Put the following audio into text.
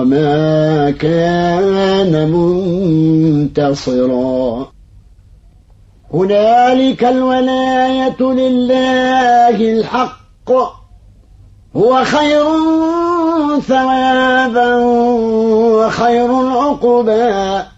وما كان منتصرا. هنالك الولاية لله الحق، هو خير ثوابا وخير عقبا.